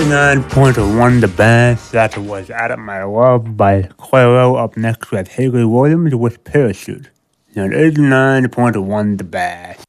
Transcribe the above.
89.1 The Best. That was Out of My Love by Clairo. Up next we have Hayley Williams with Parachute. On 89.1 The Best.